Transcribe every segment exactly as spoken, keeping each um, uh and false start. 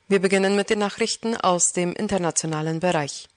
Wir beginnen mit den Nachrichten aus dem internationalen Bereich.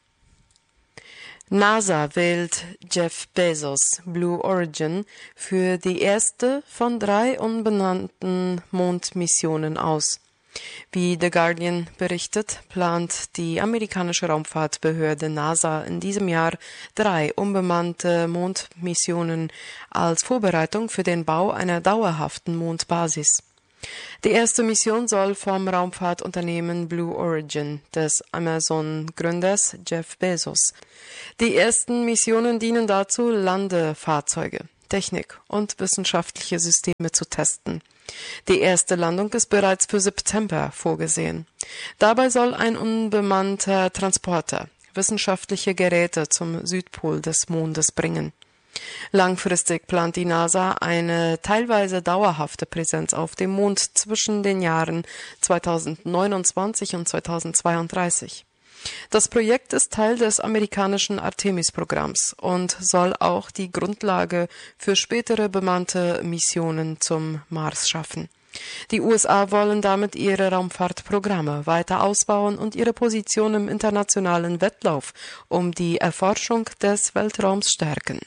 NASA wählt Jeff Bezos Blue Origin für die erste von drei unbenannten Mondmissionen aus. Wie The Guardian berichtet, plant die amerikanische Raumfahrtbehörde NASA in diesem Jahr drei unbemannte Mondmissionen als Vorbereitung für den Bau einer dauerhaften Mondbasis. Die erste Mission soll vom Raumfahrtunternehmen Blue Origin des Amazon-Gründers Jeff Bezos. Die ersten Missionen dienen dazu, Landefahrzeuge, Technik und wissenschaftliche Systeme zu testen. Die erste Landung ist bereits für September vorgesehen. Dabei soll ein unbemannter Transporter wissenschaftliche Geräte zum Südpol des Mondes bringen. Langfristig plant die NASA eine teilweise dauerhafte Präsenz auf dem Mond zwischen den Jahren zweitausendneunundzwanzig und zweitausendzweiunddreißig. Das Projekt ist Teil des amerikanischen Artemis-Programms und soll auch die Grundlage für spätere bemannte Missionen zum Mars schaffen. Die U S A wollen damit ihre Raumfahrtprogramme weiter ausbauen und ihre Position im internationalen Wettlauf um die Erforschung des Weltraums stärken.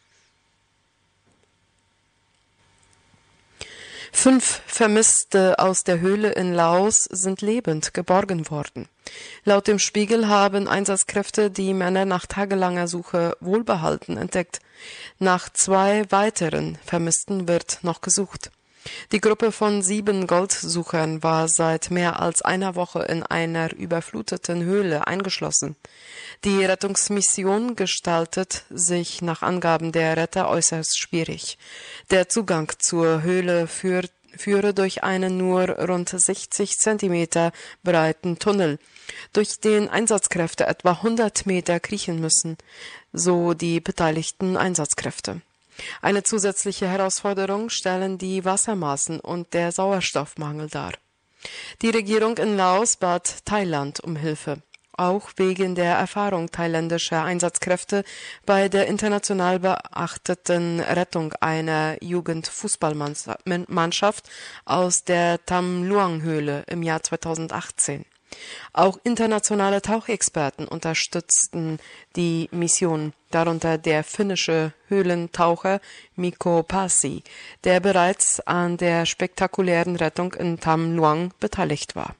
Fünf Vermisste aus der Höhle in Laos sind lebend geborgen worden. Laut dem Spiegel haben Einsatzkräfte die Männer nach tagelanger Suche wohlbehalten entdeckt. Nach zwei weiteren Vermissten wird noch gesucht. Die Gruppe von sieben Goldsuchern war seit mehr als einer Woche in einer überfluteten Höhle eingeschlossen. Die Rettungsmission gestaltet sich nach Angaben der Retter äußerst schwierig. Der Zugang zur Höhle führt, führe durch einen nur rund sechzig Zentimeter breiten Tunnel, durch den Einsatzkräfte etwa hundert Meter kriechen müssen, so die beteiligten Einsatzkräfte. Eine zusätzliche Herausforderung stellen die Wassermassen und der Sauerstoffmangel dar. Die Regierung in Laos bat Thailand um Hilfe, auch wegen der Erfahrung thailändischer Einsatzkräfte bei der international beachteten Rettung einer Jugendfußballmannschaft aus der Tham Luang-Höhle im Jahr zweitausendachtzehn. Auch internationale Tauchexperten unterstützten die Mission, darunter der finnische Höhlentaucher Mikko Pasi, der bereits an der spektakulären Rettung in Tham Luang beteiligt war.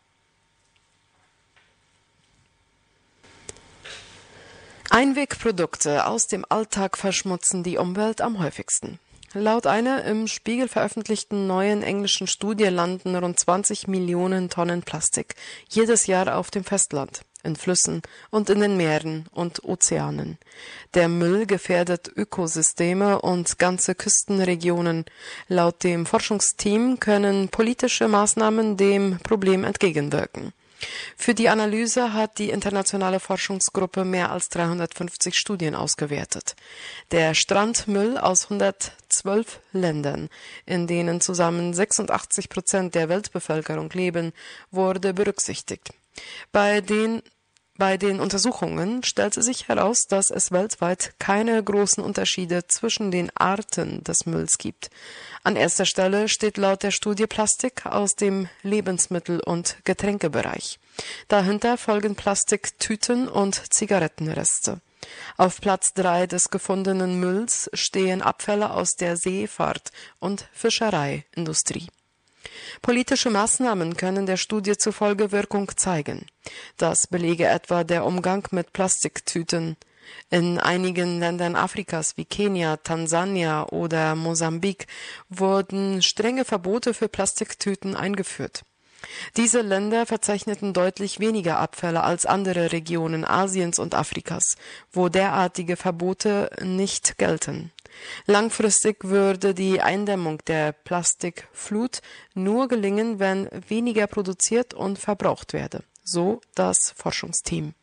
Einwegprodukte aus dem Alltag verschmutzen die Umwelt am häufigsten. Laut einer im Spiegel veröffentlichten neuen englischen Studie landen rund zwanzig Millionen Tonnen Plastik jedes Jahr auf dem Festland, in Flüssen und in den Meeren und Ozeanen. Der Müll gefährdet Ökosysteme und ganze Küstenregionen. Laut dem Forschungsteam können politische Maßnahmen dem Problem entgegenwirken. Für die Analyse hat die internationale Forschungsgruppe mehr als dreihundertfünfzig Studien ausgewertet. Der Strandmüll aus hundertzwölf Ländern, in denen zusammen sechsundachtzig Prozent der Weltbevölkerung leben, wurde berücksichtigt. Bei den Bei den Untersuchungen stellte sich heraus, dass es weltweit keine großen Unterschiede zwischen den Arten des Mülls gibt. An erster Stelle steht laut der Studie Plastik aus dem Lebensmittel- und Getränkebereich. Dahinter folgen Plastiktüten und Zigarettenreste. Auf Platz drei des gefundenen Mülls stehen Abfälle aus der Seefahrt- und Fischereiindustrie. Politische Maßnahmen können der Studie zufolge Wirkung zeigen. Das belege etwa der Umgang mit Plastiktüten. In einigen Ländern Afrikas wie Kenia, Tansania oder Mosambik wurden strenge Verbote für Plastiktüten eingeführt. Diese Länder verzeichneten deutlich weniger Abfälle als andere Regionen Asiens und Afrikas, wo derartige Verbote nicht gelten. Langfristig würde die Eindämmung der Plastikflut nur gelingen, wenn weniger produziert und verbraucht werde, so das Forschungsteam.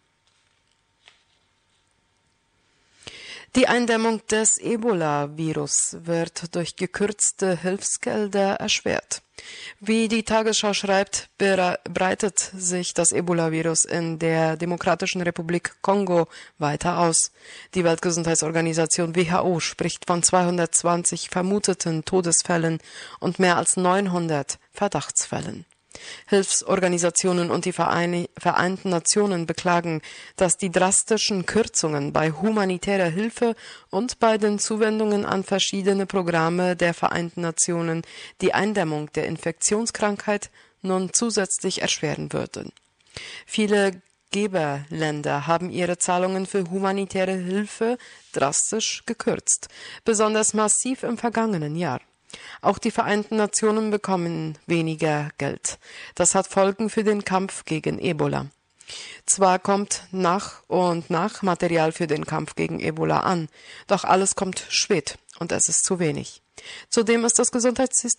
Die Eindämmung des Ebola-Virus wird durch gekürzte Hilfsgelder erschwert. Wie die Tagesschau schreibt, breitet sich das Ebola-Virus in der Demokratischen Republik Kongo weiter aus. Die Weltgesundheitsorganisation W H O spricht von zweihundertzwanzig vermuteten Todesfällen und mehr als neunhundert Verdachtsfällen. Hilfsorganisationen und die Vereinten Nationen beklagen, dass die drastischen Kürzungen bei humanitärer Hilfe und bei den Zuwendungen an verschiedene Programme der Vereinten Nationen die Eindämmung der Infektionskrankheit nun zusätzlich erschweren würden. Viele Geberländer haben ihre Zahlungen für humanitäre Hilfe drastisch gekürzt, besonders massiv im vergangenen Jahr. Auch die Vereinten Nationen bekommen weniger Geld. Das hat Folgen für den Kampf gegen Ebola. Zwar kommt nach und nach Material für den Kampf gegen Ebola an, doch alles kommt spät und es ist zu wenig. Zudem ist das Gesundheitssystem